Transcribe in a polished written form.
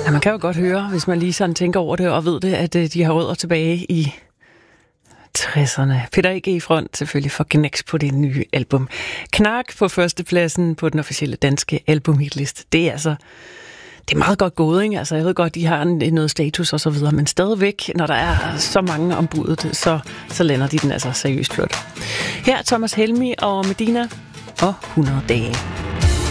Ja, man kan jo godt høre, hvis man lige sådan tænker over det og ved det, at de har rødder tilbage i 60'erne. Peter E.G. i front selvfølgelig for Gnex på det nye album. Knark på førstepladsen på den officielle danske albumhitliste. Det er meget godt gået, ikke? Altså, jeg ved godt, de har noget status og så videre, men stadigvæk, når der er så mange om budet, så lander de den altså seriøst flot. Her er Thomas Helmig og Medina og 100 dage.